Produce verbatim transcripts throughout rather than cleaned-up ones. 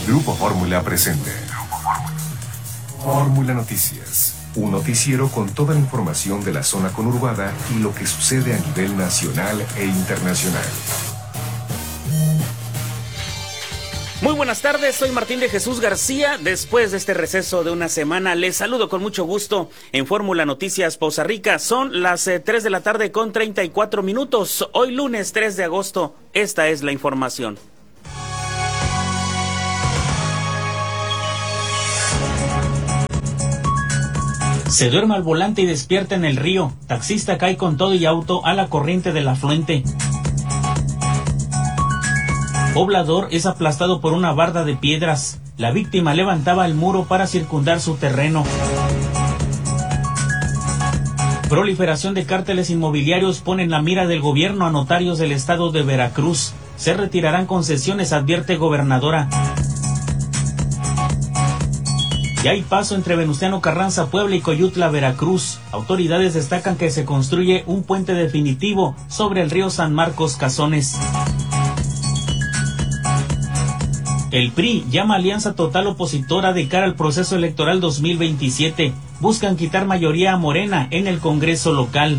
Grupo Fórmula presenta Fórmula Noticias, un noticiero con toda la información de la zona conurbada y lo que sucede a nivel nacional e internacional. Muy buenas tardes, soy Martín de Jesús García. Después de este receso de una semana, les saludo con mucho gusto en Fórmula Noticias Poza Rica. Son las eh, tres de la tarde con treinta y cuatro minutos. Hoy lunes tres de agosto, esta es la información. Se duerme al volante y despierta en el río. Taxista cae con todo y auto a la corriente del afluente. Poblador es aplastado por una barda de piedras. La víctima levantaba el muro para circundar su terreno. Proliferación de cárteles inmobiliarios pone en la mira del gobierno a notarios del estado de Veracruz. Se retirarán concesiones, advierte gobernadora. Ya hay paso entre Venustiano Carranza, Puebla y Coyutla, Veracruz. Autoridades destacan que se construye un puente definitivo sobre el río San Marcos Cazones. El P R I llama alianza total opositora de cara al proceso electoral dos mil veintisiete. Buscan quitar mayoría a Morena en el Congreso local.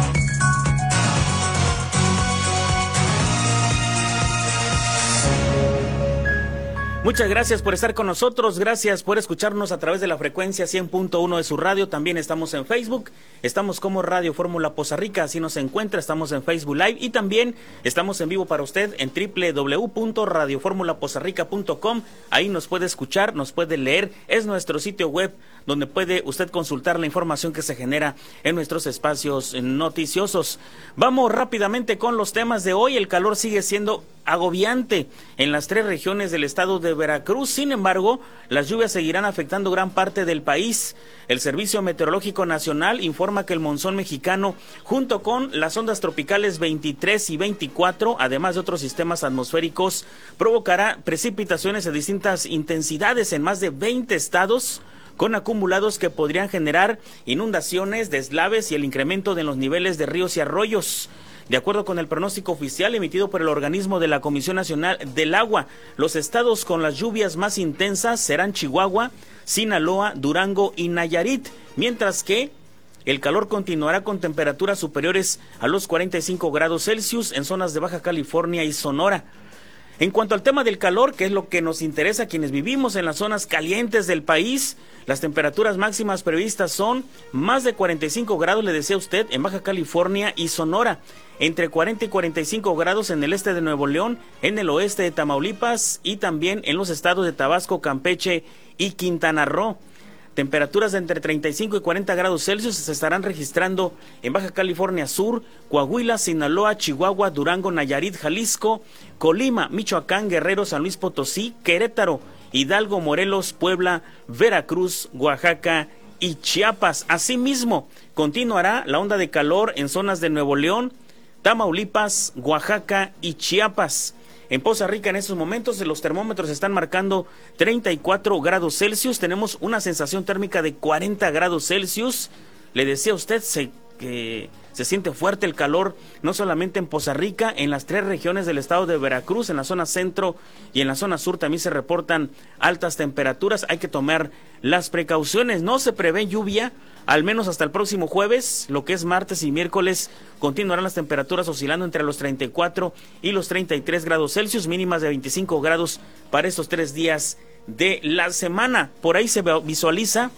Muchas gracias por estar con nosotros, gracias por escucharnos a través de la frecuencia cien punto uno de su radio. También estamos en Facebook, estamos como Radio Fórmula Poza Rica, así nos encuentra, estamos en Facebook Live y también estamos en vivo para usted en doble u doble u doble u punto radio fórmula poza rica punto com. Ahí nos puede escuchar, nos puede leer, es nuestro sitio web donde puede usted consultar la información que se genera en nuestros espacios noticiosos. Vamos rápidamente con los temas de hoy. El calor sigue siendo agobiante en las tres regiones del estado de Veracruz. Sin embargo, las lluvias seguirán afectando gran parte del país. El Servicio Meteorológico Nacional informa que el monzón mexicano, junto con las ondas tropicales veintitrés y veinticuatro, además de otros sistemas atmosféricos, provocará precipitaciones de distintas intensidades en más de veinte estados, con acumulados que podrían generar inundaciones, deslaves y el incremento de los niveles de ríos y arroyos. De acuerdo con el pronóstico oficial emitido por el organismo de la Comisión Nacional del Agua, los estados con las lluvias más intensas serán Chihuahua, Sinaloa, Durango y Nayarit, mientras que el calor continuará con temperaturas superiores a los cuarenta y cinco grados Celsius en zonas de Baja California y Sonora. En cuanto al tema del calor, que es lo que nos interesa a quienes vivimos en las zonas calientes del país, las temperaturas máximas previstas son más de cuarenta y cinco grados, le decía usted, en Baja California y Sonora, entre cuarenta y cuarenta y cinco grados en el este de Nuevo León, en el oeste de Tamaulipas y también en los estados de Tabasco, Campeche y Quintana Roo. Temperaturas de entre treinta y cinco y cuarenta grados Celsius se estarán registrando en Baja California Sur, Coahuila, Sinaloa, Chihuahua, Durango, Nayarit, Jalisco, Colima, Michoacán, Guerrero, San Luis Potosí, Querétaro, Hidalgo, Morelos, Puebla, Veracruz, Oaxaca y Chiapas. Asimismo, continuará la onda de calor en zonas de Nuevo León, Tamaulipas, Oaxaca y Chiapas. En Poza Rica en estos momentos los termómetros están marcando treinta y cuatro grados Celsius, tenemos una sensación térmica de cuarenta grados Celsius. Le decía a usted se, que se siente fuerte el calor, no solamente en Poza Rica, en las tres regiones del estado de Veracruz, en la zona centro y en la zona sur también se reportan altas temperaturas. Hay que tomar las precauciones, no se prevé lluvia, al menos hasta el próximo jueves, lo que es martes y miércoles, continuarán las temperaturas oscilando entre los treinta y cuatro y los treinta y tres grados Celsius, mínimas de veinticinco grados para estos tres días de la semana. Por ahí se visualiza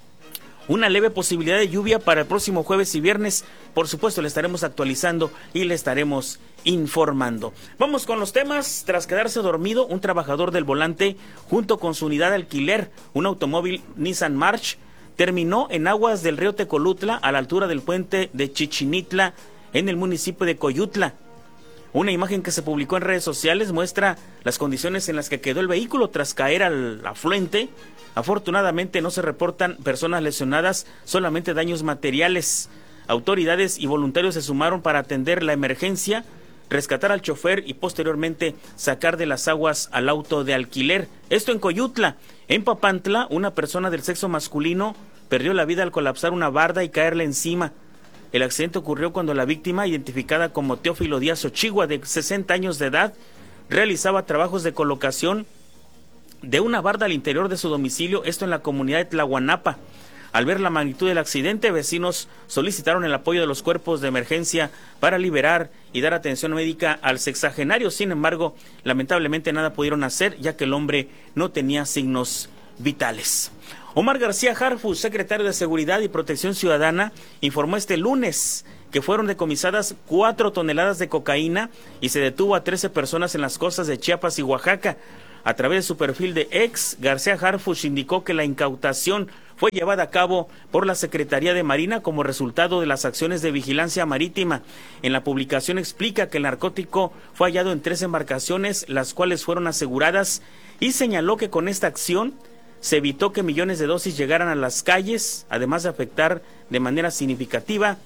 una leve posibilidad de lluvia para el próximo jueves y viernes. Por supuesto, le estaremos actualizando y le estaremos informando. Vamos con los temas. Tras quedarse dormido, un trabajador del volante, junto con su unidad de alquiler, un automóvil Nissan March, terminó en aguas del río Tecolutla, a la altura del puente de Chichinitla, en el municipio de Coyutla. Una imagen que se publicó en redes sociales muestra las condiciones en las que quedó el vehículo tras caer al afluente. Afortunadamente no se reportan personas lesionadas, solamente daños materiales. Autoridades y voluntarios se sumaron para atender la emergencia, rescatar al chofer y posteriormente sacar de las aguas al auto de alquiler. Esto en Coyutla. En Papantla, una persona del sexo masculino perdió la vida al colapsar una barda y caerle encima. El accidente ocurrió cuando la víctima, identificada como Teófilo Díaz Ochigua, de sesenta años de edad, realizaba trabajos de colocación de una barda al interior de su domicilio, esto en la comunidad de Tlahuanapa. Al ver la magnitud del accidente, vecinos solicitaron el apoyo de los cuerpos de emergencia para liberar y dar atención médica al sexagenario. Sin embargo, lamentablemente nada pudieron hacer, ya que el hombre no tenía signos vitales. Omar García Harfuch, secretario de Seguridad y Protección Ciudadana, informó este lunes que fueron decomisadas cuatro toneladas de cocaína y se detuvo a trece personas en las costas de Chiapas y Oaxaca. A través de su perfil de ex, García Harfuch indicó que la incautación fue llevada a cabo por la Secretaría de Marina como resultado de las acciones de vigilancia marítima. En la publicación explica que el narcótico fue hallado en tres embarcaciones, las cuales fueron aseguradas, y señaló que con esta acción se evitó que millones de dosis llegaran a las calles, además de afectar de manera significativa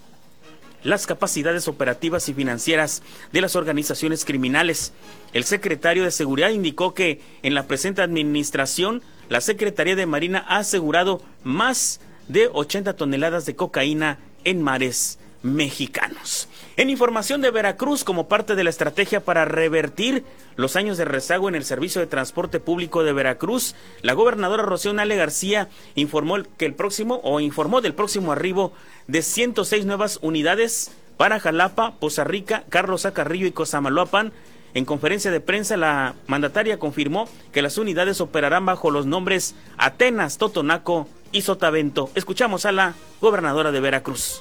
las capacidades operativas y financieras de las organizaciones criminales. El secretario de Seguridad indicó que en la presente administración la Secretaría de Marina ha asegurado más de ochenta toneladas de cocaína en mares mexicanos. En información de Veracruz, como parte de la estrategia para revertir los años de rezago en el servicio de transporte público de Veracruz, la gobernadora Rocío Nale García informó que el próximo o informó del próximo arribo de ciento seis nuevas unidades para Jalapa, Poza Rica, Carlos A. Carrillo y Cosamaloapan. En conferencia de prensa, la mandataria confirmó que las unidades operarán bajo los nombres Atenas, Totonaco y Sotavento. Escuchamos a la gobernadora de Veracruz.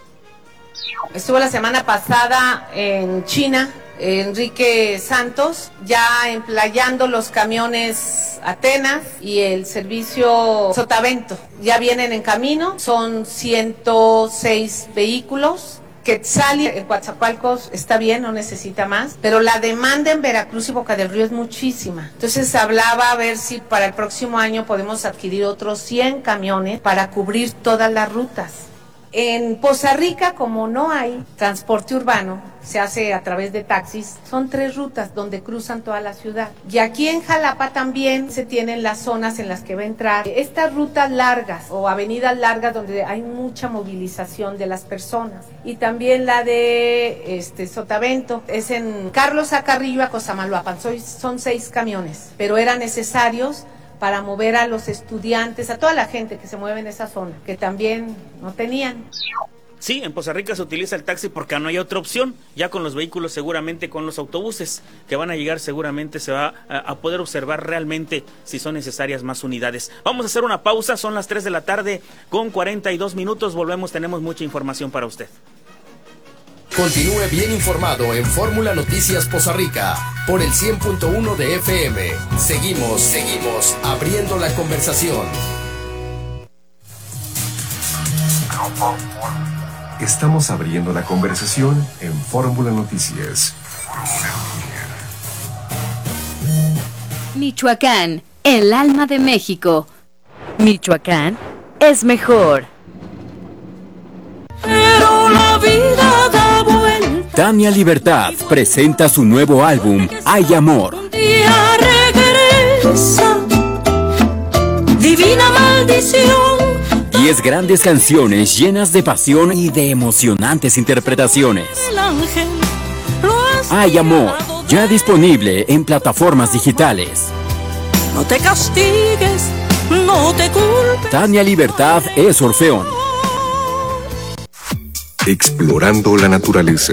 Estuvo la semana pasada en China, Enrique Santos, ya emplayando los camiones Atenas y el servicio Sotavento. Ya vienen en camino, son ciento seis vehículos. Quetzali, en Coatzacoalcos está bien, no necesita más, pero la demanda en Veracruz y Boca del Río es muchísima. Entonces hablaba a ver si para el próximo año podemos adquirir otros cien camiones para cubrir todas las rutas. En Poza Rica, como no hay transporte urbano, se hace a través de taxis, son tres rutas donde cruzan toda la ciudad. Y aquí en Jalapa también se tienen las zonas en las que va a entrar estas rutas largas o avenidas largas donde hay mucha movilización de las personas. Y también la de este Sotavento es en Carlos A. Carrillo a Cosamaloapan, son, son seis camiones, pero eran necesarios para mover a los estudiantes, a toda la gente que se mueve en esa zona, que también no tenían. Sí, en Poza Rica se utiliza el taxi porque no hay otra opción. Ya con los vehículos, seguramente con los autobuses que van a llegar, seguramente se va a, a poder observar realmente si son necesarias más unidades. Vamos a hacer una pausa, son las tres de la tarde con cuarenta y dos minutos. Volvemos, tenemos mucha información para usted. Continúe bien informado en Fórmula Noticias Poza Rica por el cien punto uno de F M. Seguimos, seguimos abriendo la conversación. Estamos abriendo la conversación en Fórmula Noticias. Michoacán, el alma de México. Michoacán es mejor. Pero la vida da vuelta. Tania Libertad presenta su nuevo álbum, Hay Amor. Un día regresa, divina maldición. Diez grandes canciones llenas de pasión y de emocionantes interpretaciones. El ángel lo has Hay Amor, ya disponible en plataformas digitales. No te castigues, no te culpes. Tania Libertad es Orfeón. Explorando la naturaleza.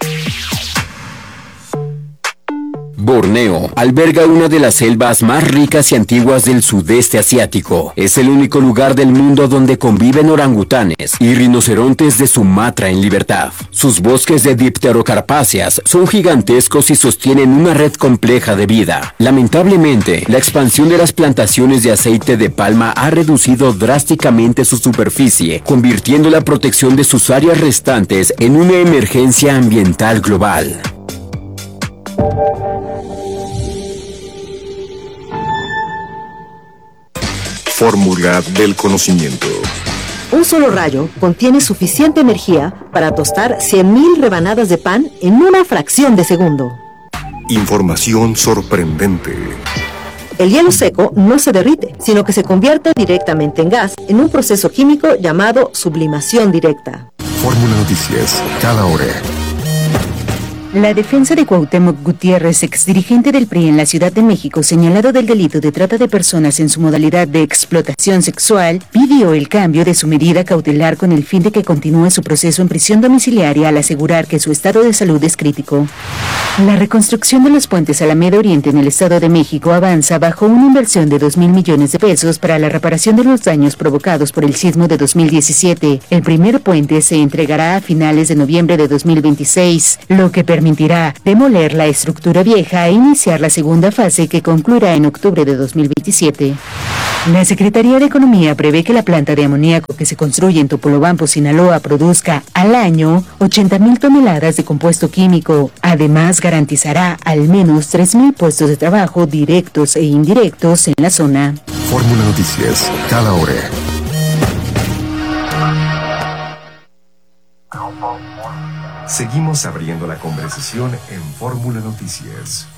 Borneo alberga una de las selvas más ricas y antiguas del sudeste asiático. Es el único lugar del mundo donde conviven orangutanes y rinocerontes de Sumatra en libertad. Sus bosques de dipterocarpáceas son gigantescos y sostienen una red compleja de vida. Lamentablemente, la expansión de las plantaciones de aceite de palma ha reducido drásticamente su superficie, convirtiendo la protección de sus áreas restantes en una emergencia ambiental global. Fórmula del conocimiento. Un solo rayo contiene suficiente energía para tostar cien mil rebanadas de pan en una fracción de segundo. Información sorprendente. El hielo seco no se derrite, sino que se convierte directamente en gas en un proceso químico llamado sublimación directa. Fórmula Noticias, cada hora. La defensa de Cuauhtémoc Gutiérrez, exdirigente del P R I en la Ciudad de México, señalado del delito de trata de personas en su modalidad de explotación sexual, pidió el cambio de su medida cautelar con el fin de que continúe su proceso en prisión domiciliaria al asegurar que su estado de salud es crítico. La reconstrucción de los puentes Alameda Oriente en el Estado de México avanza bajo una inversión de dos mil millones de pesos para la reparación de los daños provocados por el sismo de dos mil diecisiete. El primer puente se entregará a finales de noviembre de dos mil veintiséis, lo que permitirá demoler la estructura vieja e iniciar la segunda fase que concluirá en octubre de dos mil veintisiete. La Secretaría de Economía prevé que la planta de amoníaco que se construye en Topolobampo, Sinaloa, produzca al año ochenta mil toneladas de compuesto químico. Además, garantizará al menos tres mil puestos de trabajo directos e indirectos en la zona. Fórmula Noticias, cada hora. Seguimos abriendo la conversación en Fórmula Noticias.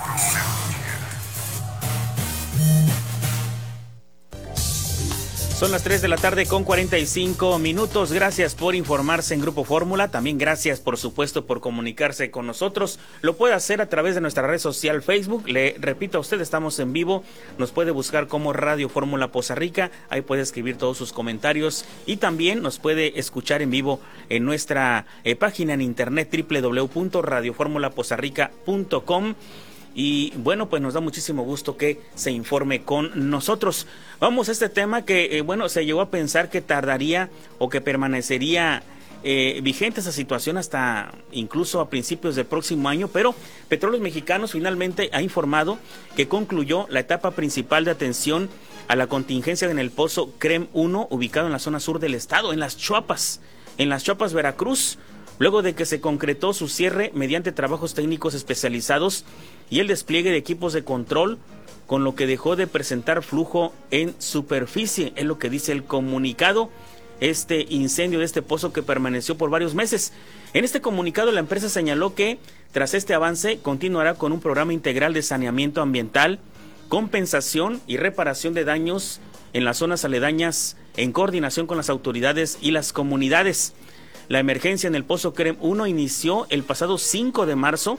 Son las tres de la tarde con cuarenta y cinco minutos. Gracias por informarse en Grupo Fórmula. También gracias, por supuesto, por comunicarse con nosotros. Lo puede hacer a través de nuestra red social Facebook. Le repito a usted, estamos en vivo. Nos puede buscar como Radio Fórmula Poza Rica. Ahí puede escribir todos sus comentarios. Y también nos puede escuchar en vivo en nuestra eh, página en internet doble u doble u doble u punto radio fórmula poza rica punto com. Y bueno, pues nos da muchísimo gusto que se informe con nosotros. Vamos a este tema que, eh, bueno, se llegó a pensar que tardaría o que permanecería eh, vigente esa situación hasta incluso a principios del próximo año, pero Petróleos Mexicanos finalmente ha informado que concluyó la etapa principal de atención a la contingencia en el pozo CREM uno, ubicado en la zona sur del estado, en Las Chuapas, en Las Chuapas, Veracruz, luego de que se concretó su cierre mediante trabajos técnicos especializados y el despliegue de equipos de control, con lo que dejó de presentar flujo en superficie, es lo que dice el comunicado. Este incendio de este pozo que permaneció por varios meses. En este comunicado la empresa señaló que tras este avance continuará con un programa integral de saneamiento ambiental, compensación y reparación de daños en las zonas aledañas en coordinación con las autoridades y las comunidades. La emergencia en el pozo CREM uno inició el pasado cinco de marzo,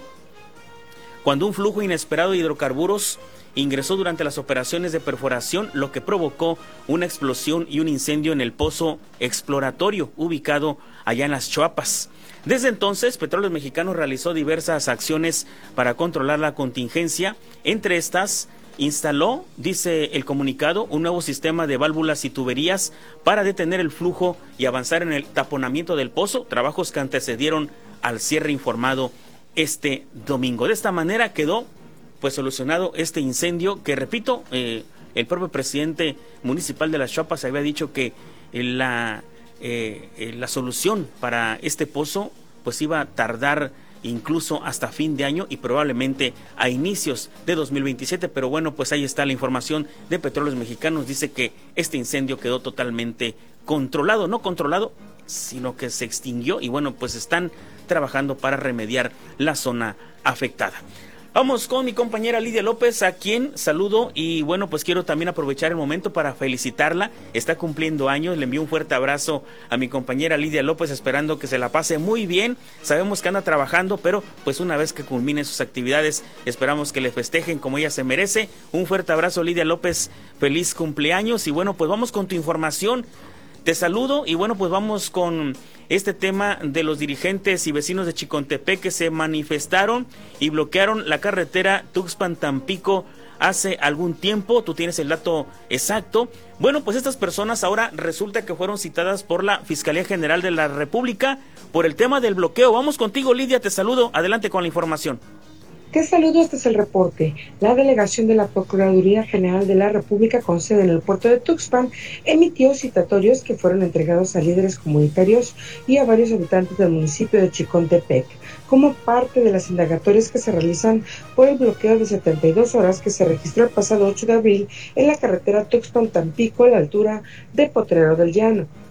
cuando un flujo inesperado de hidrocarburos ingresó durante las operaciones de perforación, lo que provocó una explosión y un incendio en el pozo exploratorio ubicado allá en Las Chuapas. Desde entonces, Petróleos Mexicanos realizó diversas acciones para controlar la contingencia. Entre estas, instaló, dice el comunicado, un nuevo sistema de válvulas y tuberías para detener el flujo y avanzar en el taponamiento del pozo, trabajos que antecedieron al cierre informado este domingo. De esta manera quedó pues solucionado este incendio que, repito, eh, el propio presidente municipal de Las Chuapas había dicho que eh, la, eh, eh, la solución para este pozo pues iba a tardar incluso hasta fin de año y probablemente a inicios de dos mil veintisiete, pero bueno, pues ahí está la información de Petróleos Mexicanos. Dice que este incendio quedó totalmente controlado, no controlado, sino que se extinguió y bueno, pues están trabajando para remediar la zona afectada. Vamos con mi compañera Lidia López, a quien saludo y bueno, pues quiero también aprovechar el momento para felicitarla. Está cumpliendo años, le envío un fuerte abrazo a mi compañera Lidia López, esperando que se la pase muy bien. Sabemos que anda trabajando, pero pues una vez que culmine sus actividades, esperamos que le festejen como ella se merece. Un fuerte abrazo, Lidia López, feliz cumpleaños y bueno, pues vamos con tu información. Te saludo y bueno, pues vamos con este tema de los dirigentes y vecinos de Chicontepec que se manifestaron y bloquearon la carretera Tuxpan-Tampico hace algún tiempo. Tú tienes el dato exacto. Bueno, pues estas personas ahora resulta que fueron citadas por la Fiscalía General de la República por el tema del bloqueo. Vamos contigo, Lidia, te saludo. Adelante con la información. Te saludo, este es el reporte. La delegación de la Procuraduría General de la República con sede en el puerto de Tuxpan emitió citatorios que fueron entregados a líderes comunitarios y a varios habitantes del municipio de Chicontepec, como parte de las indagatorias que se realizan por el bloqueo de setenta y dos horas que se registró el pasado ocho de abril en la carretera Tuxpan-Tampico a la altura de Potrero del Llano.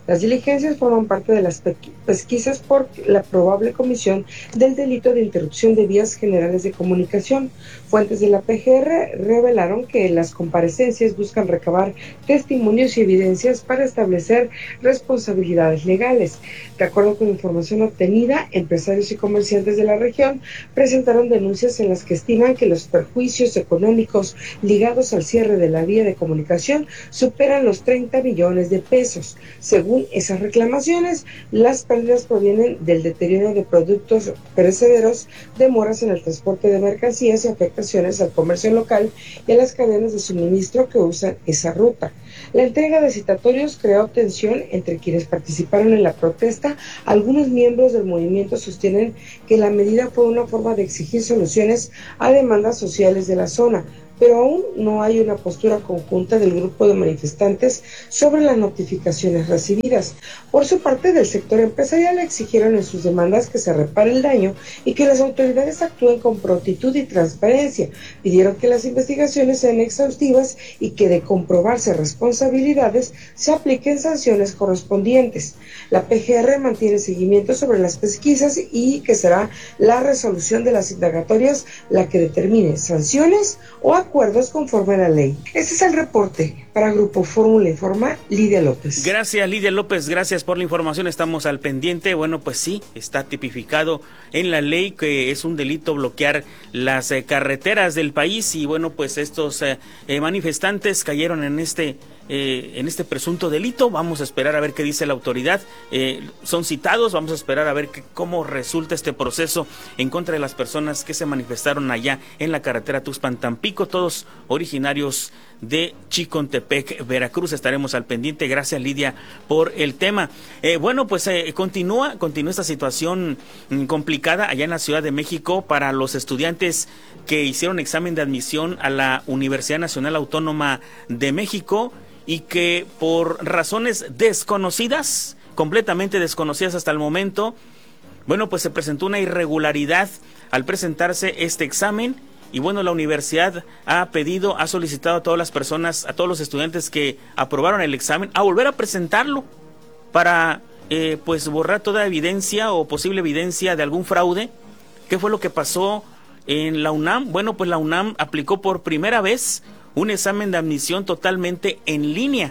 Las diligencias forman parte de las pesquisas por la probable comisión del delito de interrupción de vías generales de comunicación. Fuentes de la P G R revelaron que las comparecencias buscan recabar testimonios y evidencias para establecer responsabilidades legales. De acuerdo con información obtenida, empresarios y comerciantes de la región presentaron denuncias en las que estiman que los perjuicios económicos ligados al cierre de la vía de comunicación superan los treinta millones de pesos. Según esas reclamaciones, las pérdidas provienen del deterioro de productos perecederos, demoras en el transporte de mercancías y afectaciones al comercio local y a las cadenas de suministro que usan esa ruta. La entrega de citatorios creó tensión entre quienes participaron en la protesta. Algunos miembros del movimiento sostienen que la medida fue una forma de exigir soluciones a demandas sociales de la zona, pero aún no hay una postura conjunta del grupo de manifestantes sobre las notificaciones recibidas. Por su parte, del sector empresarial exigieron en sus demandas que se repare el daño y que las autoridades actúen con prontitud y transparencia. Pidieron que las investigaciones sean exhaustivas y que, de comprobarse responsabilidades, se apliquen sanciones correspondientes. La P G R mantiene seguimiento sobre las pesquisas y que será la resolución de las indagatorias la que determine sanciones o acuerdos conforme a la ley. Este es el reporte para Grupo Fórmula Informa, Lidia López. Gracias, Lidia López, gracias por la información, estamos al pendiente. Bueno, pues sí, está tipificado en la ley que es un delito bloquear las eh, carreteras del país y bueno, pues estos eh, eh, manifestantes cayeron en este Eh, en este presunto delito. Vamos a esperar a ver qué dice la autoridad. Eh, son citados, vamos a esperar a ver que, cómo resulta este proceso en contra de las personas que se manifestaron allá en la carretera Tuxpan-Tampico, todos originarios de Chicontepec, Veracruz. Estaremos al pendiente. Gracias, Lidia, por el tema. Eh, bueno, pues eh, continúa, continúa esta situación mm, complicada allá en la Ciudad de México para los estudiantes que hicieron examen de admisión a la Universidad Nacional Autónoma de México y que por razones desconocidas, completamente desconocidas hasta el momento, bueno, pues se presentó una irregularidad al presentarse este examen y bueno, la universidad ha pedido, ha solicitado a todas las personas, a todos los estudiantes que aprobaron el examen, a volver a presentarlo para eh, pues borrar toda evidencia o posible evidencia de algún fraude. ¿Qué fue lo que pasó en la UNAM? Bueno, pues la UNAM aplicó por primera vez un examen de admisión totalmente en línea.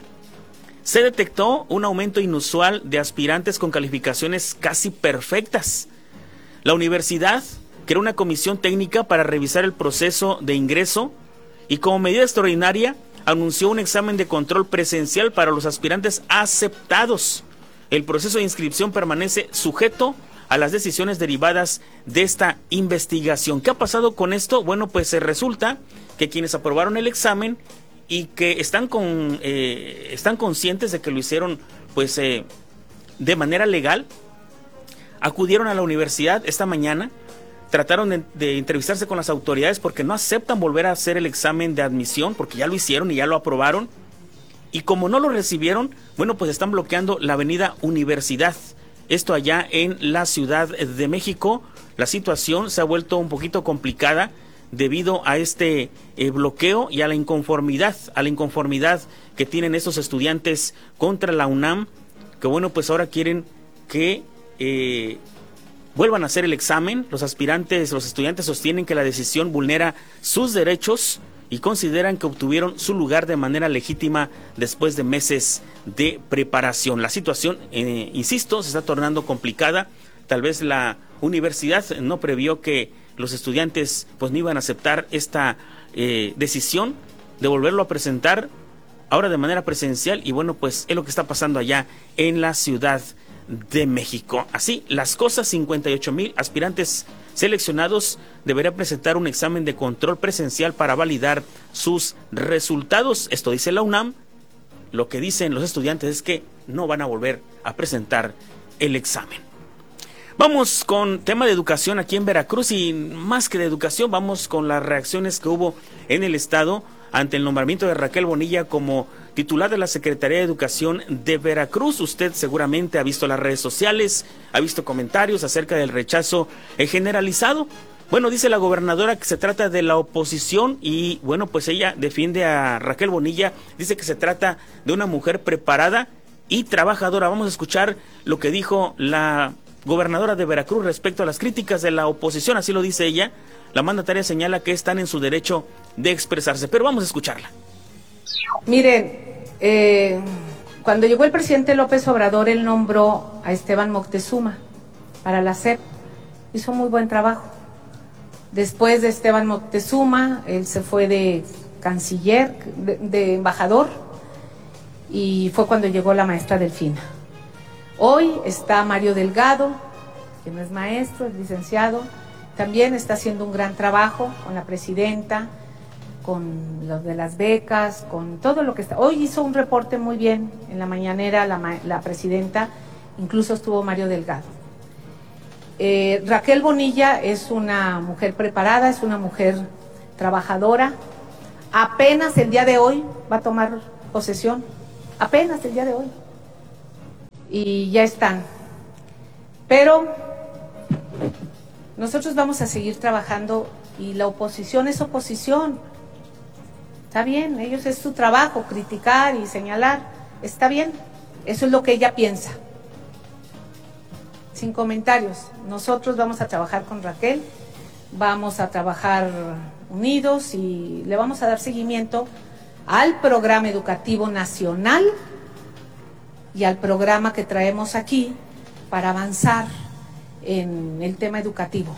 Se detectó un aumento inusual de aspirantes con calificaciones casi perfectas. La universidad creó una comisión técnica para revisar el proceso de ingreso y como medida extraordinaria anunció un examen de control presencial para los aspirantes aceptados. El proceso de inscripción permanece sujeto a las decisiones derivadas de esta investigación. ¿Qué ha pasado con esto? Bueno, pues se resulta que quienes aprobaron el examen y que están con eh, están conscientes de que lo hicieron pues eh, de manera legal, acudieron a la universidad esta mañana, trataron de, de entrevistarse con las autoridades porque no aceptan volver a hacer el examen de admisión porque ya lo hicieron y ya lo aprobaron, y como no lo recibieron, bueno, pues están bloqueando la avenida Universidad. Esto allá en la Ciudad de México. La situación se ha vuelto un poquito complicada debido a este eh, bloqueo y a la inconformidad, a la inconformidad que tienen estos estudiantes contra la UNAM, que bueno, pues ahora quieren que eh, vuelvan a hacer el examen. Los aspirantes, los estudiantes sostienen que la decisión vulnera sus derechos y consideran que obtuvieron su lugar de manera legítima después de meses de preparación. La situación, eh, insisto, se está tornando complicada. Tal vez la universidad no previó que los estudiantes pues no iban a aceptar esta eh, decisión de volverlo a presentar ahora de manera presencial, y bueno, pues es lo que está pasando allá en la Ciudad de México. Así las cosas, cincuenta y ocho mil aspirantes seleccionados deberán presentar un examen de control presencial para validar sus resultados. Esto dice la UNAM. Lo que dicen los estudiantes es que no van a volver a presentar el examen. Vamos con tema de educación aquí en Veracruz, y más que de educación, vamos con las reacciones que hubo en el estado ante el nombramiento de Raquel Bonilla como titular de la Secretaría de Educación de Veracruz. Usted seguramente ha visto las redes sociales, ha visto comentarios acerca del rechazo generalizado. Bueno, dice la gobernadora que se trata de la oposición y bueno, pues ella defiende a Raquel Bonilla, dice que se trata de una mujer preparada y trabajadora. Vamos a escuchar lo que dijo la gobernadora de Veracruz respecto a las críticas de la oposición, así lo dice ella. La mandataria señala que están en su derecho de expresarse, pero vamos a escucharla. Miren, eh, cuando llegó el presidente López Obrador, él nombró a Esteban Moctezuma para la S E P. Hizo muy buen trabajo. Después de Esteban Moctezuma, él se fue de canciller, de, de embajador, y fue cuando llegó la maestra Delfina. Hoy está Mario Delgado, que no es maestro, es licenciado, también está haciendo un gran trabajo con la presidenta, con los de las becas, con todo lo que está. Hoy hizo un reporte muy bien en la mañanera la, la presidenta, incluso estuvo Mario Delgado. Eh, Raquel Bonilla es una mujer preparada, es una mujer trabajadora, apenas el día de hoy va a tomar posesión, apenas el día de hoy. Y ya están. Pero nosotros vamos a seguir trabajando y la oposición es oposición. Está bien, ellos es su trabajo, criticar y señalar. Está bien, eso es lo que ella piensa. Sin comentarios. Nosotros vamos a trabajar con Raquel, vamos a trabajar unidos y le vamos a dar seguimiento al programa educativo nacional y al programa que traemos aquí para avanzar en el tema educativo.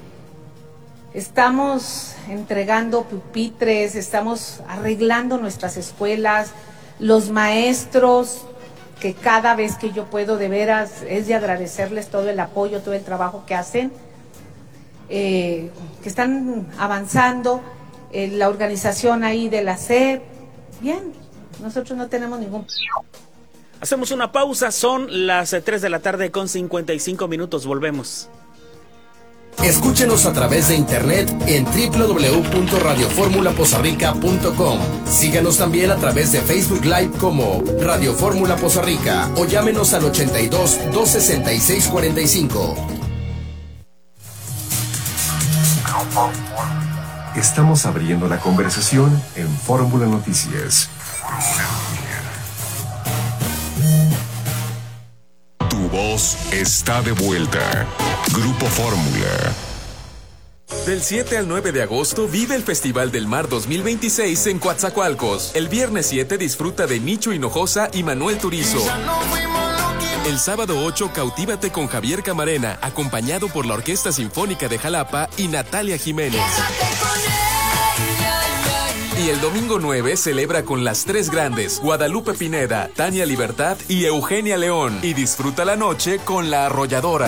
Estamos entregando pupitres, estamos arreglando nuestras escuelas, los maestros, que cada vez que yo puedo, de veras, es de agradecerles todo el apoyo, todo el trabajo que hacen, eh, que están avanzando, eh, la organización ahí de la S E P, bien, nosotros no tenemos ningún... Hacemos una pausa, son las tres de la tarde con cincuenta y cinco minutos, volvemos. Escúchenos a través de internet en doble u doble u doble u punto radio fórmula poza rica punto com. Síganos también a través de Facebook Live como Radio Fórmula Poza Rica o llámenos al ochenta y dos, dos sesenta y seis, cuarenta y cinco. Estamos abriendo la conversación en Fórmula Noticias. Tu voz está de vuelta. Grupo Fórmula. Del siete al nueve de agosto vive el Festival del Mar dos mil veintiséis en Coatzacoalcos. El viernes siete disfruta de Micho Hinojosa y Manuel Turizo. El sábado ocho cautívate con Javier Camarena, acompañado por la Orquesta Sinfónica de Jalapa y Natalia Jiménez. Y el domingo nueve celebra con las tres grandes, Guadalupe Pineda, Tania Libertad y Eugenia León. Y disfruta la noche con La Arrolladora.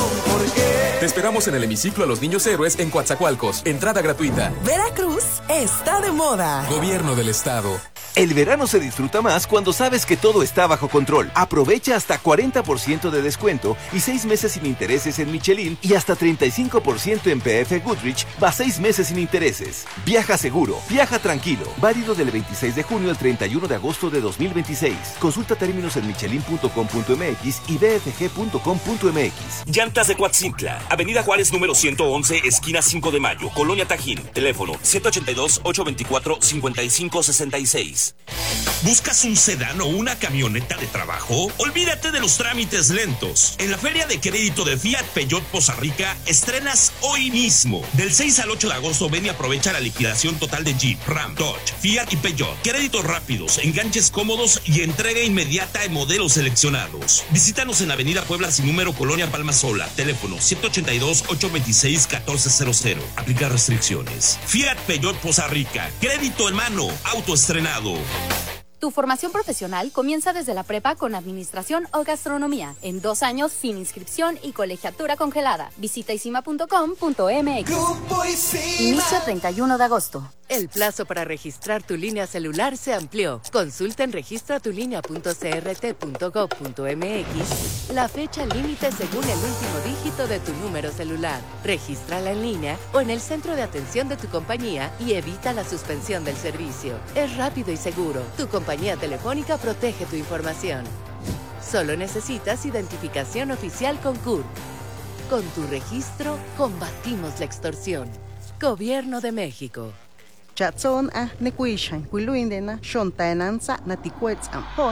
Te esperamos en el hemiciclo a los Niños Héroes en Coatzacoalcos. Entrada gratuita. Veracruz está de moda. Gobierno del Estado. El verano se disfruta más cuando sabes que todo está bajo control. Aprovecha hasta cuarenta por ciento de descuento y seis meses sin intereses en Michelin y hasta treinta y cinco por ciento en P F Goodrich, va seis meses sin intereses. Viaja seguro, viaja tranquilo. Válido del veintiséis de junio al treinta y uno de agosto de dos mil veintiséis. Consulta términos en michelin punto com punto m x y b f g punto com punto m x. Llantas de Coatzintla, Avenida Juárez número ciento once, esquina cinco de mayo, Colonia Tajín. Teléfono siete ochenta y dos, ochocientos veinticuatro, cincuenta y cinco sesenta y seis. ¿Buscas un sedán o una camioneta de trabajo? Olvídate de los trámites lentos. En la Feria de Crédito de Fiat Peugeot Poza Rica estrenas hoy mismo. Del seis al ocho de agosto ven y aprovecha la liquidación total de Jeep, Ram, Dodge, Fiat y Peugeot. Créditos rápidos, enganches cómodos y entrega inmediata en modelos seleccionados. Visítanos en Avenida Puebla sin número, Colonia Palmasola. Teléfono siete ochenta y dos, ochocientos veintiséis, catorce cero cero. Aplica restricciones. Fiat Peugeot Poza Rica. Crédito en mano. Autoestrenado. Tu formación profesional comienza desde la prepa con administración o gastronomía. En dos años sin inscripción y colegiatura congelada. Visita isima punto com punto m x. Inicio treinta y uno de agosto. El plazo para registrar tu línea celular se amplió. Consulta en registra tu línea punto c r t punto gob punto m x la fecha límite según el último dígito de tu número celular. Regístrala en línea o en el centro de atención de tu compañía y evita la suspensión del servicio. Es rápido y seguro. Tu compañía telefónica protege tu información. Solo necesitas identificación oficial con C U R. Con tu registro, combatimos la extorsión. Gobierno de México. Chatson a nekuishan, huiluindena, shontaenanza, naticuetz ampona,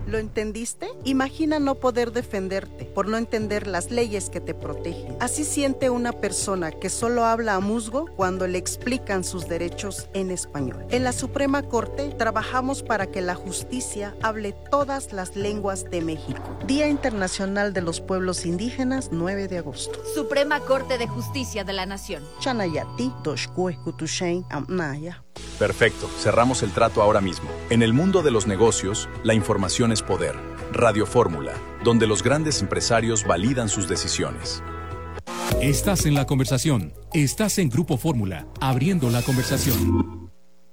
¿Lo entendiste? Imagina no poder defenderte por no entender las leyes que te protegen. Así siente una persona que solo habla a musgo cuando le explican sus derechos en español. En la Suprema Corte trabajamos para que la justicia hable todas las lenguas de México. Día Internacional de los Pueblos Indígenas, nueve de agosto. Suprema Corte de Justicia de la Nación. Chanayati, Doshkue, Kutushain, Amnaya. Perfecto, cerramos el trato ahora mismo. En el mundo de los negocios, la información es poder. Radio Fórmula, donde los grandes empresarios validan sus decisiones. Estás en la conversación. Estás en Grupo Fórmula, abriendo la conversación.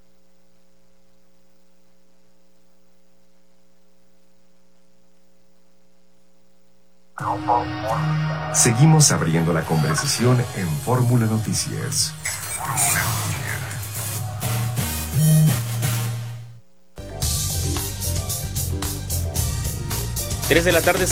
Seguimos abriendo la conversación en Fórmula Noticias. Tres de la tarde,